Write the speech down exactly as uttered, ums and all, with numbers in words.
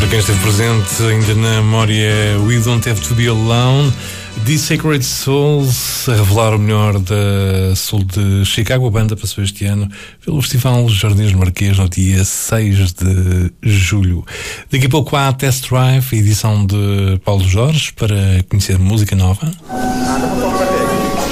quem esteve presente ainda na memória, We Don't Have to Be Alone, The Sacred Souls, a revelar o melhor da Sul de Chicago. A banda passou este ano pelo Festival Jardins Marquês no dia seis de julho. Daqui a pouco há a Test Drive, edição de Paulo Jorge, para conhecer música nova.